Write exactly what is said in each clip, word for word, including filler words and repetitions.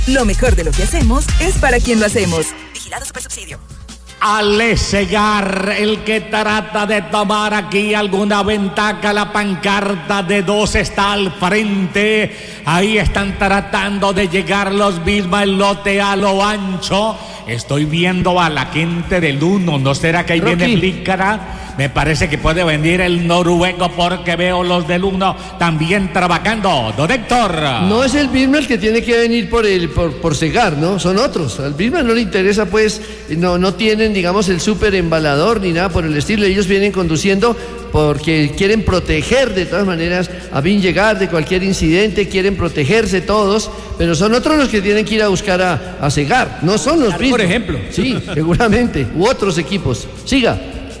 Lo mejor de lo que hacemos es para quien lo hacemos. Vigilado Supersubsidio. Ale Segar, el que trata de tomar aquí alguna ventaja, la pancarta de dos está al frente. Ahí están tratando de llegar los Visma, el lote a lo ancho. Estoy viendo a la gente del uno. ¿No será que ahí Rocky. viene Blícara? Me parece que puede venir el noruego porque veo los del uno también trabajando. Don Héctor. No es el Bisma el que tiene que venir por el por, por Segar, ¿no? Son otros. Al Bisma no le interesa, pues, no, no tienen, digamos, el súper embalador ni nada por el estilo. Ellos vienen conduciendo porque quieren proteger de todas maneras a Bin llegar de cualquier incidente, quieren protegerse todos, pero son otros los que tienen que ir a buscar a, a Segar. No son los Bisma. Por ejemplo. Sí, seguramente. U otros equipos. Siga.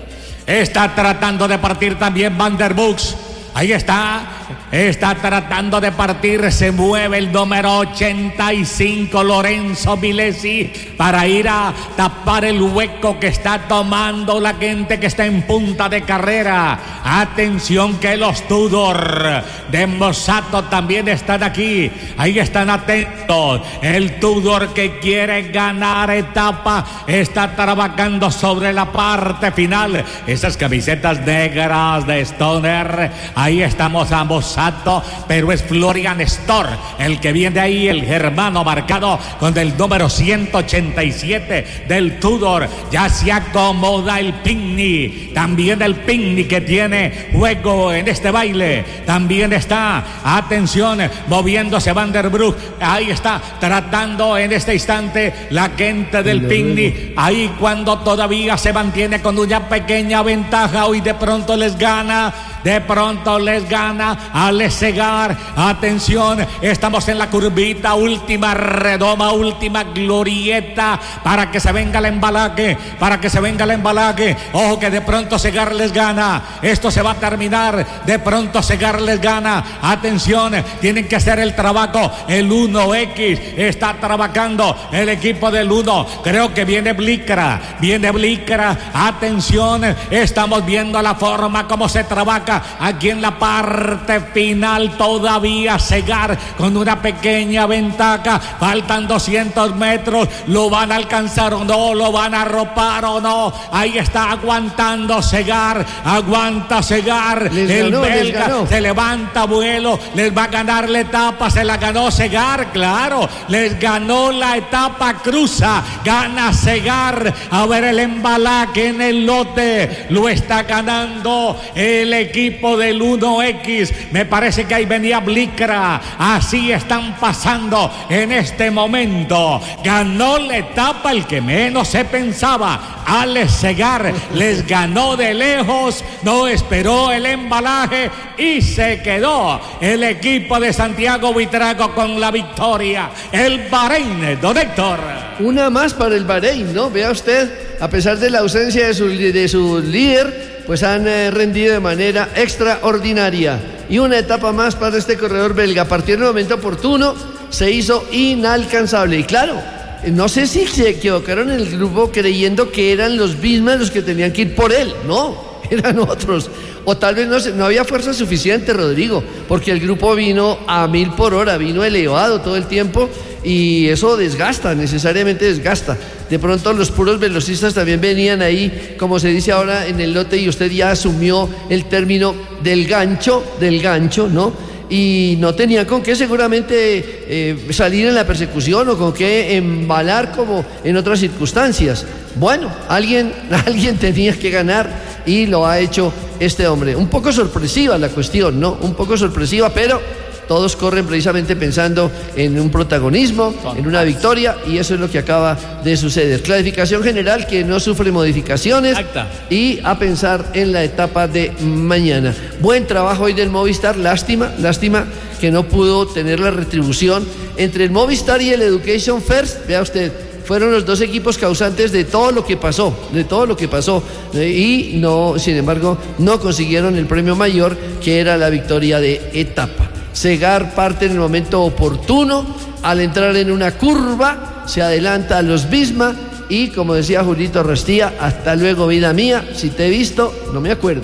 Está tratando de partir también Van der Bux. Ahí está. Está tratando de partir. Se mueve el número ochenta y cinco, Lorenzo Milesi, para ir a tapar el hueco que está tomando la gente que está en punta de carrera. Atención que los Tudor de Mosato también están aquí. Ahí están atentos. El Tudor que quiere ganar etapa está trabajando sobre la parte final. Esas camisetas negras de Stoner. Ahí estamos a Mosato, pero es Florian Storr el que viene ahí, el germano marcado con el número ciento ochenta y siete del Tudor. Ya se acomoda el Pigny, también el Pigny que tiene juego en este baile. También está, atención, moviéndose Van der Broek. Ahí está tratando en este instante la gente del Pigny. Ahí cuando todavía se mantiene con una pequeña ventaja, hoy de pronto les gana. De pronto les gana Ale Segar. Atención, estamos en la curvita, última redoma, última glorieta, para que se venga el embalaje, para que se venga el embalaje. Ojo que de pronto Segar les gana. Esto se va a terminar. De pronto Segar les gana. Atención, tienen que hacer el trabajo. El uno equis está trabajando el equipo del uno. Creo que viene Blícara, viene Blícara. Atención, estamos viendo la forma como se trabaja aquí en la parte final. Todavía Segar con una pequeña ventaja. Faltan doscientos metros. ¿Lo van a alcanzar o no? ¿Lo van a arropar o no? Ahí está aguantando Segar. Aguanta Segar. Les El ganó, les belga ganó. se levanta vuelo. Les va a ganar la etapa. Se la ganó Segar, claro. Les ganó la etapa. Cruza. Gana Segar. A ver el embalaje en el lote. Lo está ganando el equipo del uno equis. Me parece que ahí venía Blícara. Así están pasando en este momento. Ganó la etapa el que menos se pensaba. Ale Segar les ganó de lejos. No esperó el embalaje y se quedó el equipo de Santiago Buitrago con la victoria. El Bahrein, don Héctor. Una más para el Bahrein, ¿no? Vea usted, a pesar de la ausencia de su, de su líder, pues han eh, rendido de manera extraordinaria. Y una etapa más para este corredor belga. A partir del momento oportuno se hizo inalcanzable. Y claro, no sé si se equivocaron en el grupo creyendo que eran los Bisma los que tenían que ir por él. No, eran otros. O tal vez no, no había fuerza suficiente, Rodrigo, porque el grupo vino a mil por hora, vino elevado todo el tiempo, y eso desgasta, necesariamente desgasta. De pronto los puros velocistas también venían ahí, como se dice ahora en el lote, y usted ya asumió el término del gancho, del gancho, ¿no? Y no tenían con qué seguramente eh, salir en la persecución o con qué embalar como en otras circunstancias. Bueno, alguien, alguien tenía que ganar y lo ha hecho este hombre. Un poco sorpresiva la cuestión, ¿no? Un poco sorpresiva, pero todos corren precisamente pensando en un protagonismo, en una victoria, y eso es lo que acaba de suceder. Clasificación general que no sufre modificaciones. Acta. Y a pensar en la etapa de mañana. Buen trabajo hoy del Movistar, lástima, lástima que no pudo tener la retribución entre el Movistar y el Education First. Vea usted, fueron los dos equipos causantes de todo lo que pasó, de todo lo que pasó, eh, y no, sin embargo, no consiguieron el premio mayor, que era la victoria de etapa. Segar parte en el momento oportuno, al entrar en una curva, se adelanta a los Bisma, y como decía Julito Rastía, hasta luego vida mía, si te he visto, no me acuerdo.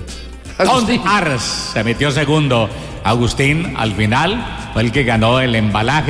Agustín Ars se metió segundo. Agustín al final fue el que ganó el embalaje.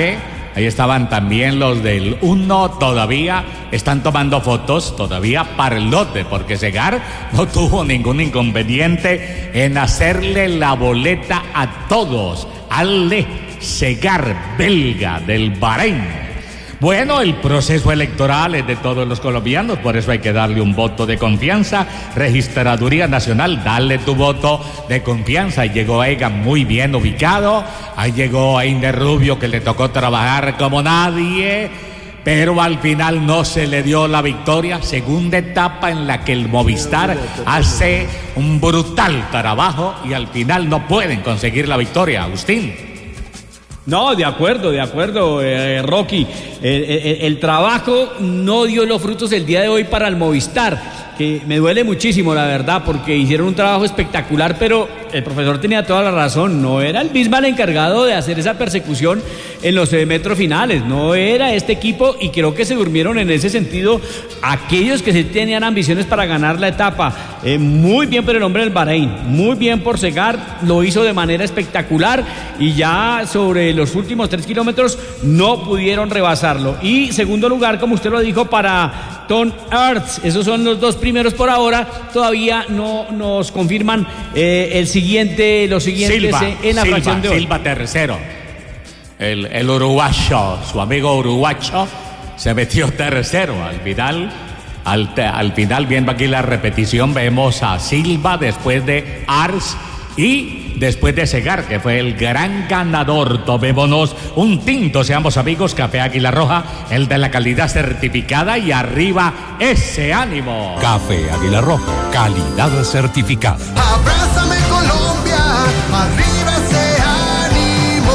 Ahí estaban también los del uno, todavía están tomando fotos, todavía parlote, porque Segar no tuvo ningún inconveniente en hacerle la boleta a todos. Ale Segar, belga del Bahrein. Bueno, el proceso electoral es de todos los colombianos, por eso hay que darle un voto de confianza. Registraduría Nacional, dale tu voto de confianza. Ahí llegó Egan muy bien ubicado, ahí llegó Einer Rubio, que le tocó trabajar como nadie, pero al final no se le dio la victoria. Segunda etapa en la que el Movistar hace un brutal trabajo y al final no pueden conseguir la victoria. Agustín. No, de acuerdo, de acuerdo, eh, Rocky. El, el, el trabajo no dio los frutos el día de hoy para el Movistar, que me duele muchísimo, la verdad, porque hicieron un trabajo espectacular, pero el profesor tenía toda la razón. No era el Bisbal encargado de hacer esa persecución en los eh, metros finales, no era este equipo, y creo que se durmieron en ese sentido aquellos que sí tenían ambiciones para ganar la etapa. Eh, muy bien por el hombre del Bahrein, muy bien por Segar, lo hizo de manera espectacular, y ya sobre los últimos tres kilómetros no pudieron rebasarlo. Y segundo lugar, como usted lo dijo, para Tom Aerts. Esos son los dos primeros por ahora. Todavía no nos confirman eh, el siguiente, los siguientes Silva, eh, en la Silva, fracción de hoy. Silva tercero. El, el uruguayo, su amigo uruguayo, se metió tercero al final. Al, al final, viendo aquí la repetición, vemos a Silva después de Ars y después de Segar, que fue el gran ganador. Tomémonos un tinto, seamos amigos. Café Águila Roja, el de la calidad certificada, y arriba ese ánimo. Café Águila Roja, calidad certificada. Abrázame Colombia, arriba ese ánimo.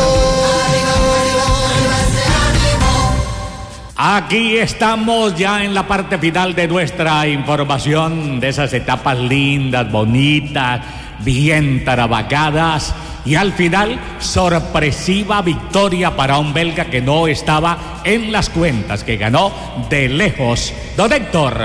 Arriba ese ánimo. Aquí estamos ya en la parte final de nuestra información, de esas etapas lindas, bonitas, bien trabajadas, y al final sorpresiva victoria para un belga que no estaba en las cuentas, que ganó de lejos. Don Héctor.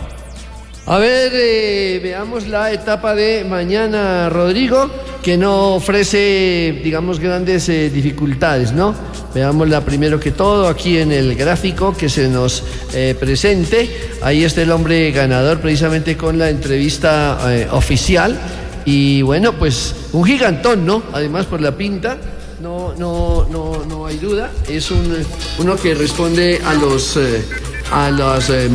A ver, eh, veamos la etapa de mañana, Rodrigo, que no ofrece, digamos, grandes eh, dificultades, ¿no? Veámosla primero que todo aquí en el gráfico que se nos eh, presente. Ahí está el hombre ganador, precisamente con la entrevista eh, oficial. Y bueno, pues un gigantón, ¿no? Además por la pinta, no, no, no, no hay duda. Es un, uno que responde a los, eh, a las eh,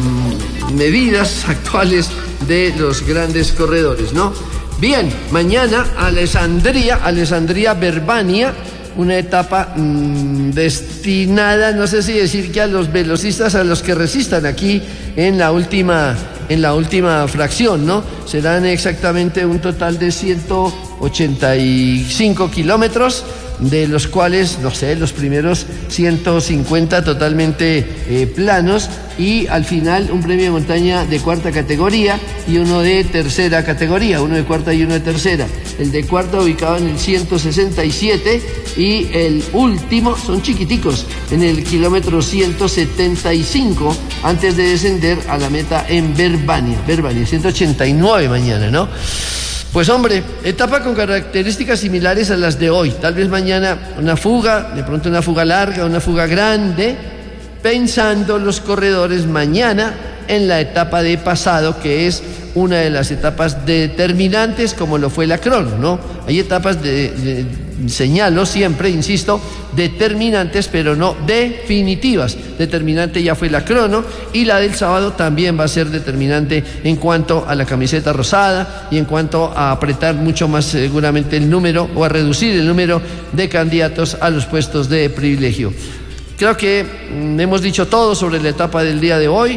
medidas actuales de los grandes corredores, ¿no? Bien, mañana Alessandria, Alessandria Verbania, una etapa mmm, destinada, no sé si decir que a los velocistas, a los que resistan aquí en la última, en la última fracción, ¿no? Serán exactamente un total de ciento ochenta y cinco kilómetros, de los cuales, no sé, los primeros ciento cincuenta totalmente eh, planos, y al final un premio de montaña de cuarta categoría y uno de tercera categoría, uno de cuarta y uno de tercera. El de cuarta ubicado en el ciento sesenta y siete y el último, son chiquiticos, en el kilómetro ciento setenta y cinco, antes de descender a la meta en Verbania, Verbania, ciento ochenta y nueve mañana, ¿no? Pues hombre, etapa con características similares a las de hoy. Tal vez mañana una fuga, de pronto una fuga larga, una fuga grande, pensando los corredores mañana en la etapa de pasado, que es una de las etapas determinantes, como lo fue la crono, ¿no? Hay etapas de, de señalo siempre, insisto, determinantes, pero no definitivas. Determinante ya fue la crono, y la del sábado también va a ser determinante en cuanto a la camiseta rosada y en cuanto a apretar mucho más seguramente el número, o a reducir el número de candidatos a los puestos de privilegio. Creo que mm, hemos dicho todo sobre la etapa del día de hoy,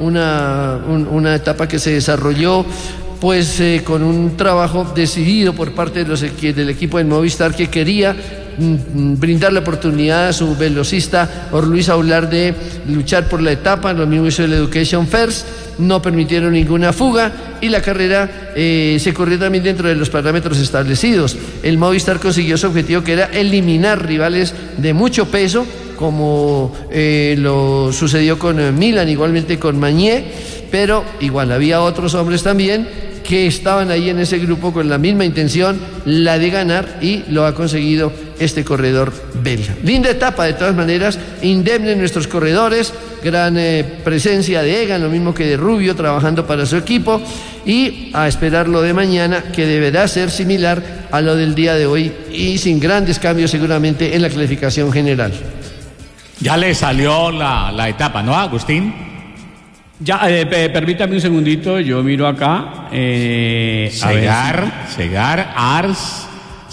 una, un, una etapa que se desarrolló pues eh, con un trabajo decidido por parte de los, del equipo del Movistar, que quería mm, brindar la oportunidad a su velocista Orluis Aular de luchar por la etapa. Lo mismo hizo el Education First, no permitieron ninguna fuga, y la carrera eh, se corrió también dentro de los parámetros establecidos. El Movistar consiguió su objetivo, que era eliminar rivales de mucho peso, como eh, lo sucedió con eh, Milan, igualmente con Magnier, pero igual había otros hombres también que estaban ahí en ese grupo con la misma intención, la de ganar, y lo ha conseguido este corredor belga. Linda etapa, de todas maneras, indemne nuestros corredores, gran eh, presencia de Egan, lo mismo que de Rubio, trabajando para su equipo, y a esperar lo de mañana, que deberá ser similar a lo del día de hoy y sin grandes cambios seguramente en la clasificación general. Ya le salió la, la etapa, ¿no, Agustín? Ya, eh, permítame un segundito, yo miro acá. Eh, Segar, si... Segar, Ars,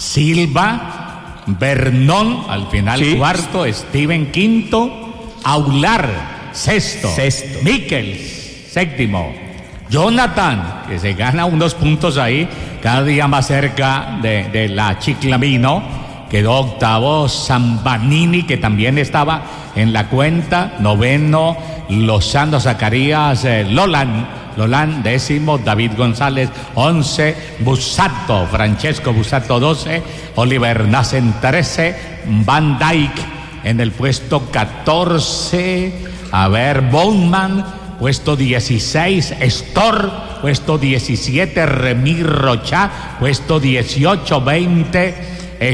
Silva, Bernón, al final sí. Cuarto, Steven quinto, Aular, sexto, sexto. Mikkels, séptimo, Jonathan, que se gana unos puntos ahí, cada día más cerca de, de la Chiclamino. Quedó octavo, Zambanini, que también estaba en la cuenta. Noveno, Lozano Zacarías, eh, Lolan, Lolan, décimo, David González, once, Busato, Francesco Busato, doce, Oliver Nassen, trece, Van Dijk en el puesto catorce, a ver, Bowman, puesto dieciséis, Stor, puesto diecisiete, Remy Rocha, puesto dieciocho, veinte,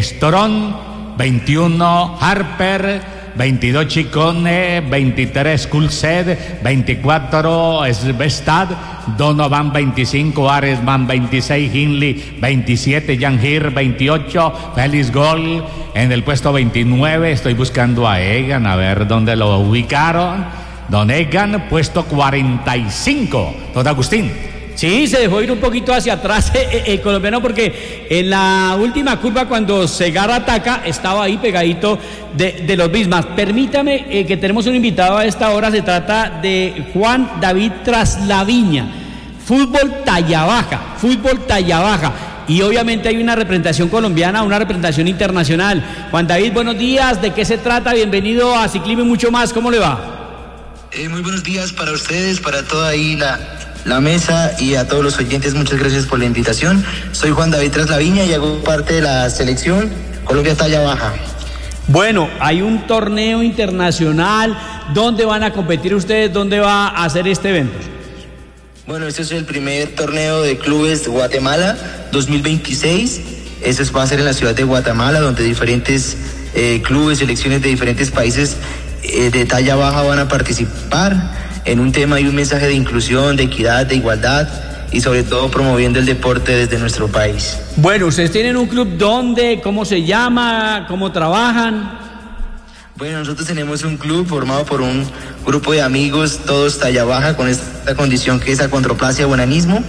Strong, veintiuno, Harper, veintidós, Chicone, veintitrés, Kulsed, veinticuatro, Svestad, Donovan, veinticinco, Aresman, veintiséis, Hindley, veintisiete, Jan Hir, veintiocho, Félix Gol, en el puesto veintinueve, estoy buscando a Egan, a ver dónde lo ubicaron, Don Egan, puesto cuarenta y cinco, Don Agustín. Sí, se dejó ir un poquito hacia atrás el, el colombiano porque en la última curva cuando Segar ataca estaba ahí pegadito de, de los Bismarck. Permítame eh, que tenemos un invitado a esta hora, se trata de Juan David Traslaviña, fútbol talla baja, fútbol talla baja. Y obviamente hay una representación colombiana, una representación internacional. Juan David, buenos días, ¿de qué se trata? Bienvenido a Ciclismo y mucho más, ¿cómo le va? Eh, muy buenos días para ustedes, para toda ahí la... la mesa y a todos los oyentes, muchas gracias por la invitación. Soy Juan David Traslaviña y hago parte de la selección Colombia Talla Baja. Bueno, hay un torneo internacional. ¿Dónde van a competir ustedes? ¿Dónde va a hacer este evento? Bueno, este es el primer torneo de clubes de Guatemala dos mil veintiséis. Este va a ser en la ciudad de Guatemala, donde diferentes eh, clubes, selecciones de diferentes países eh, de talla baja van a participar en un tema y un mensaje de inclusión, de equidad, de igualdad y sobre todo promoviendo el deporte desde nuestro país. Bueno, ¿ustedes tienen un club dónde? ¿Cómo se llama? ¿Cómo trabajan? Bueno, nosotros tenemos un club formado por un grupo de amigos, todos talla baja, con esta condición que es acondroplasia o enanismo.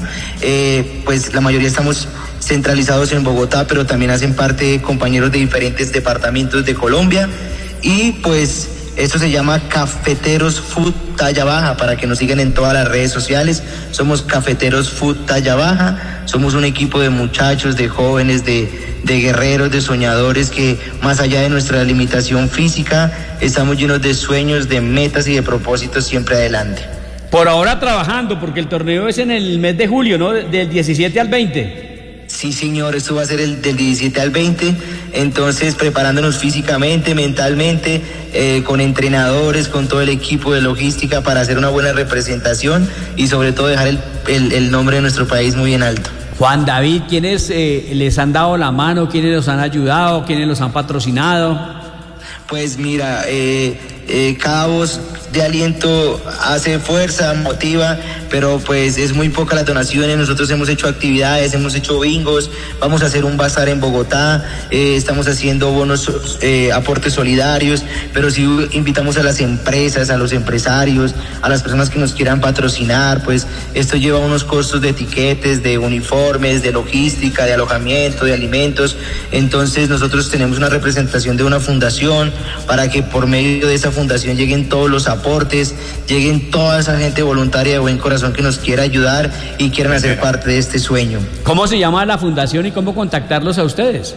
Eh, pues la mayoría estamos centralizados en Bogotá, pero también hacen parte compañeros de diferentes departamentos de Colombia. Y pues esto se llama Cafeteros Food Talla Baja, para que nos sigan en todas las redes sociales. Somos Cafeteros Food Talla Baja, somos un equipo de muchachos, de jóvenes, de, de guerreros, de soñadores que más allá de nuestra limitación física, estamos llenos de sueños, de metas y de propósitos siempre adelante. Por ahora trabajando, porque el torneo es en el mes de julio, ¿no? Del diecisiete al veinte. Sí, señor, esto va a ser el del diecisiete al veinte, entonces preparándonos físicamente, mentalmente, eh, con entrenadores, con todo el equipo de logística para hacer una buena representación y sobre todo dejar el, el, el nombre de nuestro país muy en alto. Juan David, ¿quiénes eh, les han dado la mano? ¿Quiénes los han ayudado? ¿Quiénes los han patrocinado? Pues mira, eh, eh, cada voz de aliento hace fuerza, motiva, pero pues es muy poca las donaciones. Nosotros hemos hecho actividades, hemos hecho bingos, vamos a hacer un bazar en Bogotá, eh, estamos haciendo bonos, eh, aportes solidarios, pero sí invitamos a las empresas, a los empresarios, a las personas que nos quieran patrocinar. Pues esto lleva unos costos de etiquetes, de uniformes, de logística, de alojamiento, de alimentos. Entonces nosotros tenemos una representación de una fundación para que por medio de esa fundación lleguen todos los aportes, lleguen toda esa gente voluntaria de buen corazón que nos quiera ayudar y quieran hacer parte de este sueño. ¿Cómo se llama la fundación y cómo contactarlos a ustedes?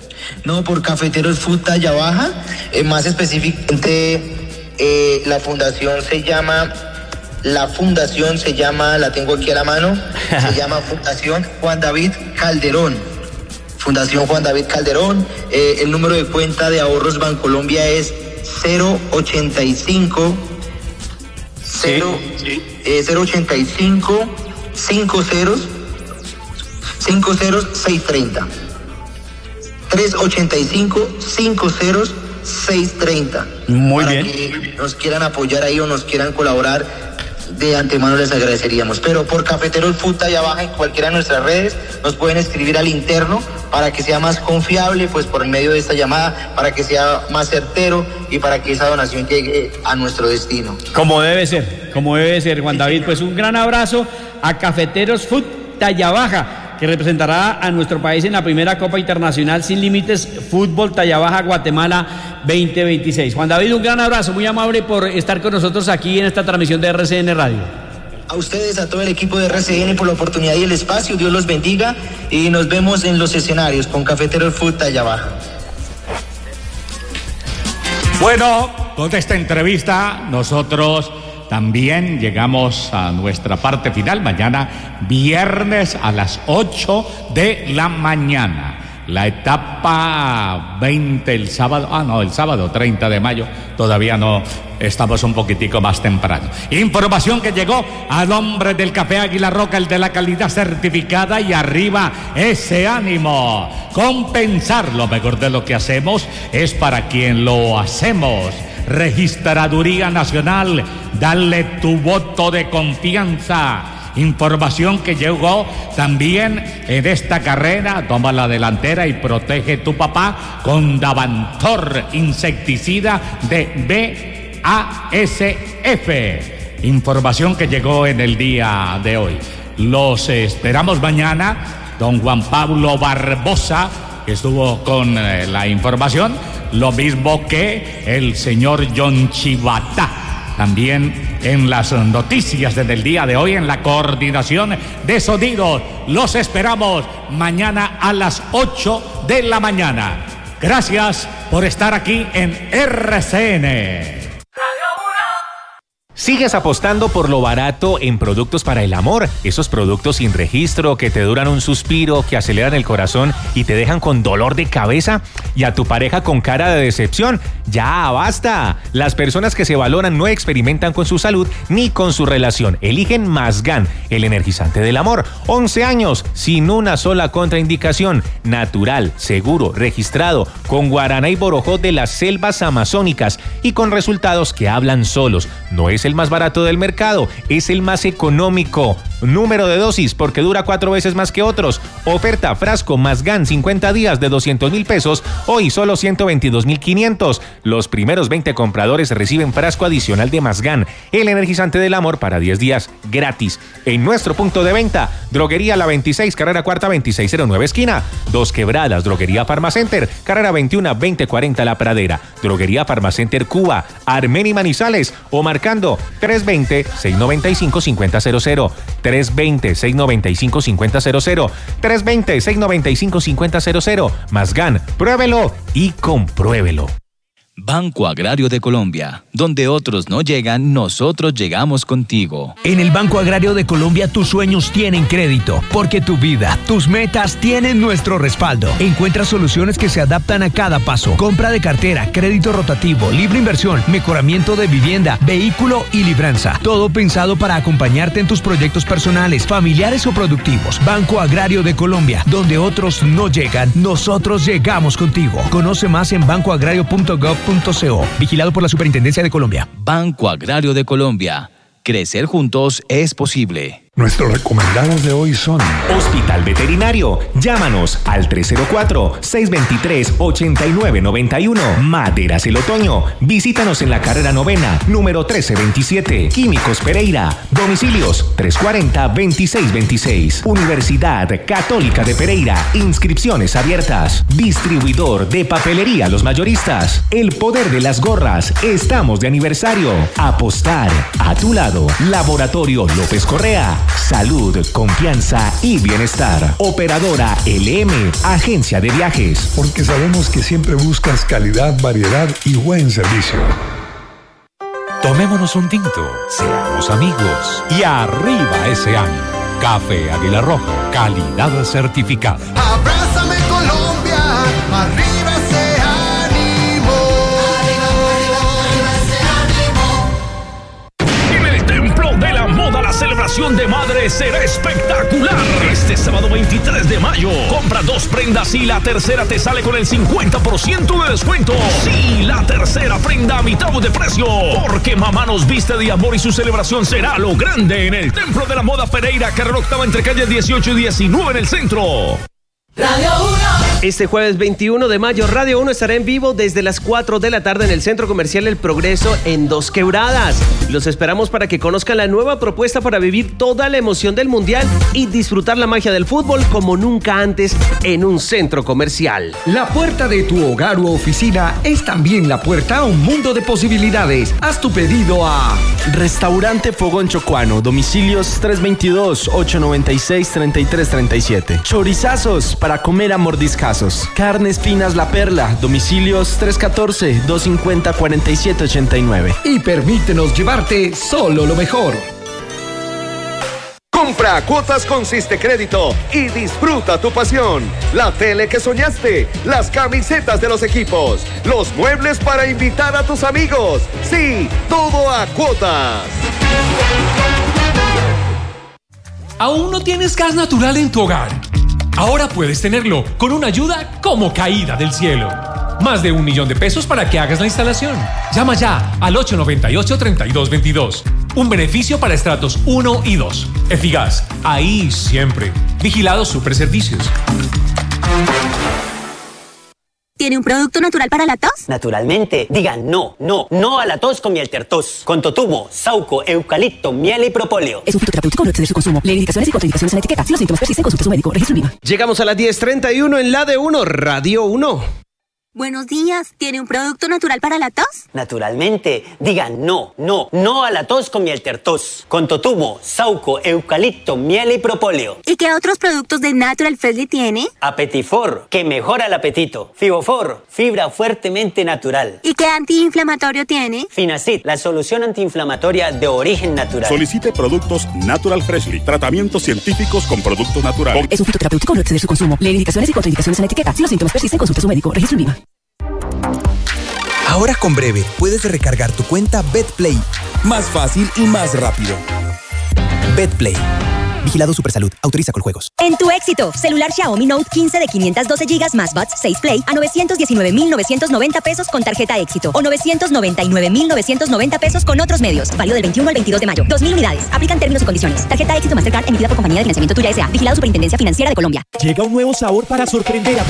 No, por Cafeteros Food Talla Baja, eh, más específicamente eh, la fundación se llama, la fundación se llama, la tengo aquí a la mano, se llama Fundación Juan David Calderón. Fundación Juan David Calderón, eh, el número de cuenta de ahorros Bancolombia es cero ochenta y cinco cero ochenta y cinco cinco ceros cinco ceros seis treinta. tres ocho cinco, cinco cero seis tres cero. Muy para bien. que nos quieran apoyar ahí o nos quieran colaborar, de antemano les agradeceríamos. Pero por Cafeteros Food Talla Baja en cualquiera de nuestras redes nos pueden escribir al interno para que sea más confiable, pues por el medio de esta llamada, para que sea más certero y para que esa donación llegue a nuestro destino. Como debe ser, como debe ser, Juan David. Pues un gran abrazo a Cafeteros Food Talla Baja, que representará a nuestro país en la primera Copa Internacional Sin Límites Fútbol Talla Baja Guatemala veinte veintiséis. Juan David, un gran abrazo, muy amable por estar con nosotros aquí en esta transmisión de R C N Radio. A ustedes, a todo el equipo de R C N por la oportunidad y el espacio, Dios los bendiga y nos vemos en los escenarios con Cafeteros Food Talla Baja. Bueno, con esta entrevista nosotros también llegamos a nuestra parte final. Mañana viernes a las ocho de la mañana. La etapa veinte el sábado, ah no, el sábado treinta de mayo, todavía no, estamos un poquitico más temprano. Información que llegó al hombre del Café Águila Roja, el de la calidad certificada, y arriba ese ánimo. Compensar lo mejor de lo que hacemos es para quien lo hacemos. Registraduría Nacional, dale tu voto de confianza. Información que llegó también en esta carrera: toma la delantera y protege tu papá con Davantor, insecticida de B A S F. Información que llegó en el día de hoy. Los esperamos mañana. Don Juan Pablo Barbosa, que estuvo con eh, la información, lo mismo que el señor John Chivatá. También en las noticias desde el día de hoy, en la coordinación de sonido. Los esperamos mañana a las ocho de la mañana. Gracias por estar aquí en R C N. ¿Sigues apostando por lo barato en productos para el amor? Esos productos sin registro que te duran un suspiro, que aceleran el corazón y te dejan con dolor de cabeza. ¿Y a tu pareja con cara de decepción? ¡Ya basta! Las personas que se valoran no experimentan con su salud ni con su relación. Eligen Masgan, el energizante del amor. once años, sin una sola contraindicación. Natural, seguro, registrado, con guaraná y borojó de las selvas amazónicas y con resultados que hablan solos. No es el más barato del mercado, es el más económico. Número de dosis, porque dura cuatro veces más que otros. Oferta frasco Masgan cincuenta días de doscientos mil pesos, hoy solo ciento veintidós mil quinientos. Los primeros veinte compradores reciben frasco adicional de Masgan, el energizante del amor, para diez días gratis. En nuestro punto de venta, Droguería La veintiséis, carrera cuarta, veintiséis cero nueve esquina. Dos Quebradas, Droguería Farmacenter, carrera veintiuno, veinte cuarenta La Pradera. Droguería Farmacenter Cuba, Armeni Manizales, o marcando tres veinte, seiscientos noventa y cinco, cincuenta cero cero. tres veinte, seiscientos noventa y cinco, cincuenta cero cero. tres veinte, seiscientos noventa y cinco, cincuenta cero cero. Masgan, pruébelo y compruébelo. Banco Agrario de Colombia, donde otros no llegan, nosotros llegamos contigo. En el Banco Agrario de Colombia tus sueños tienen crédito, porque tu vida, tus metas tienen nuestro respaldo. Encuentra soluciones que se adaptan a cada paso. Compra de cartera, crédito rotativo, libre inversión, mejoramiento de vivienda, vehículo y libranza. Todo pensado para acompañarte en tus proyectos personales, familiares o productivos. Banco Agrario de Colombia, donde otros no llegan, nosotros llegamos contigo. Conoce más en banco agrario punto gov punto co. Vigilado por la Superintendencia de Colombia. Banco Agrario de Colombia. Crecer juntos es posible. Nuestros recomendados de hoy son Hospital Veterinario. Llámanos al tres cero cuatro, seis dos tres, ocho nueve nueve uno. Maderas El Otoño. Visítanos en la carrera novena, número trece veintisiete. Químicos Pereira. Domicilios tres cuatro cero, veintiséis veintiséis. Universidad Católica de Pereira. Inscripciones abiertas. Distribuidor de papelería Los Mayoristas. El poder de las gorras. Estamos de aniversario. Apostar a tu lado. Laboratorio López Correa. Salud, confianza y bienestar. Operadora L M, agencia de viajes. porque sabemos que siempre buscas calidad, variedad y buen servicio. Tomémonos un tinto, seamos amigos y arriba ese ánimo. Café Águila Roja, calidad certificada. Abrázame Colombia, arriba ese ánimo. Arriba, arriba, arriba ese ánimo. En el templo de la moda La celebración de madres será espectacular. Este sábado veintitrés de mayo, compra dos prendas y la tercera te sale con el cincuenta por ciento de descuento. Sí, la tercera prenda a mitad de precio. Porque mamá nos viste de amor y su celebración será a lo grande en el Templo de la Moda Pereira, carrera octava entre calles dieciocho y diecinueve en el centro. Radio uno. Este jueves veintiuno de mayo, Radio uno estará en vivo desde las cuatro de la tarde en el Centro Comercial El Progreso en Dos Quebradas. Los esperamos para que conozcan la nueva propuesta para vivir toda la emoción del Mundial y disfrutar la magia del fútbol como nunca antes en un centro comercial. La puerta de tu hogar u oficina es también la puerta a un mundo de posibilidades. Haz tu pedido a Restaurante Fogón Chocuano, domicilios tres dos dos, ocho nueve seis, tres tres tres siete. Chorizazos para comer a mordiscazos. Carnes Finas La Perla, domicilios tres uno cuatro, dos cinco cero, cuatro siete ocho nueve. Y permítenos llevarte solo lo mejor. Compra cuotas con Siste Crédito y disfruta tu pasión. La tele que soñaste, las camisetas de los equipos, los muebles para invitar a tus amigos. Sí, todo a cuotas. ¿Aún no tienes gas natural en tu hogar? Ahora puedes tenerlo con una ayuda como caída del cielo. Más de un millón de pesos para que hagas la instalación. Llama ya al ocho nueve ocho, tres dos dos dos. Un beneficio para estratos uno y dos. Efigas, ahí siempre. Vigilados Superservicios. ¿Tiene un producto natural para la tos? Naturalmente. Digan no, no, no a la tos con miel tertos. Con totumo, sauco, eucalipto, miel y propóleo. Es un fitoterapéutico, no exceder su consumo. Lee indicaciones y contraindicaciones en la etiqueta. Si los síntomas persisten, consulte a su médico. Registro INVIMA. Llegamos a las diez treinta y uno en la de uno, Radio uno. Buenos días. ¿Tiene un producto natural para la tos? Naturalmente. Digan no, no, no a la tos con miel tertos. Con totumo, sauco, eucalipto, miel y propóleo. ¿Y qué otros productos de Natural Freshly tiene? Apetifor, que mejora el apetito. Fibofor, fibra fuertemente natural. ¿Y qué antiinflamatorio tiene? Finacid, la solución antiinflamatoria de origen natural. Solicite productos Natural Freshly. Tratamientos científicos con productos naturales. Es un fitoterapéutico, no exceder su consumo. Lee indicaciones y contraindicaciones en la etiqueta. Si los síntomas persisten, consulte a su médico. Registro INVIMA. Ahora con Breve puedes recargar tu cuenta BetPlay. Más fácil y más rápido. BetPlay. Vigilado Supersalud. Autoriza con juegos. En tu éxito, celular Xiaomi Note quince de quinientos doce gigas más Buds seis Play a novecientos diecinueve mil novecientos noventa pesos con tarjeta éxito o novecientos noventa y nueve mil novecientos noventa pesos con otros medios. Válido del veintiuno al veintidós de mayo. dos mil unidades. Aplican términos y condiciones. Tarjeta éxito Mastercard emitida por Compañía de Financiamiento Tuya S A. Vigilado Superintendencia Financiera de Colombia. Llega un nuevo sabor para sorprender a tu